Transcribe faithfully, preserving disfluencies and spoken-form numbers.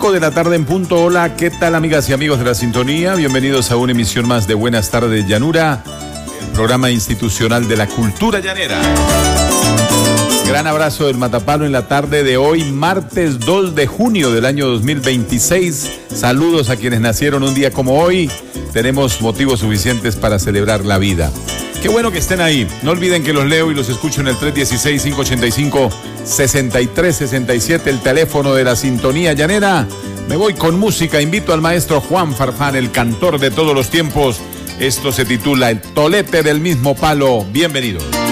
cinco de la tarde en punto. Hola, ¿qué tal, amigas y amigos de la sintonía? Bienvenidos a una emisión más de Buenas Tardes Llanura, el programa institucional de la cultura llanera. Gran abrazo del Matapalo en la tarde de hoy, martes dos de junio del año dos mil veintiséis. Saludos a quienes nacieron un día como hoy. Tenemos motivos suficientes para celebrar la vida. Qué bueno que estén ahí. No olviden que los leo y los escucho en el tres uno seis, cinco ocho cinco, seis tres seis siete, el teléfono de la sintonía llanera. Me voy con música. Invito al maestro Juan Farfán, el cantor de todos los tiempos. Esto se titula El Tolete del Mismo Palo. Bienvenidos.